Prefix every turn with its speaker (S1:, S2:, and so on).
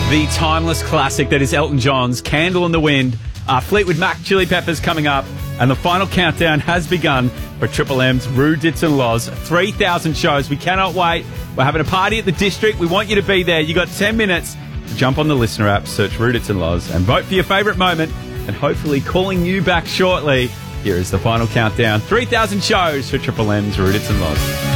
S1: The timeless classic that is Elton John's Candle in the Wind. Fleetwood Mac Chili Peppers coming up, and the final countdown has begun for Triple M's Rue Dits and Loz. 3,000 shows. We cannot wait. We're having a party at the District. We want you to be there. You got 10 minutes to jump on the listener app, search Rue Dits and Loz, and vote for your favourite moment, and hopefully calling you back shortly. Here is the final countdown. 3,000 shows for Triple M's Rue Dits and Loz.